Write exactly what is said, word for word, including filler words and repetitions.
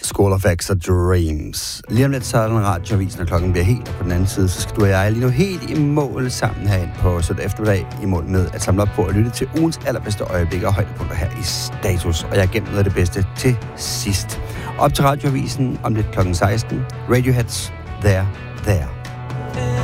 School of Extra Dreams. Lige om lidt, så er der en radioavis, når klokken bliver helt, og på den anden side, så skal du og jeg lige nu helt i mål sammen herinde på søndag eftermiddag, i mål med at samle op på at lytte til ugens allerbedste øjeblikke og højdepunkter her i Status. Og jeg har gemt noget af det bedste til sidst. Op til radioavisen om lidt klokken seksten. Radioheads There, There.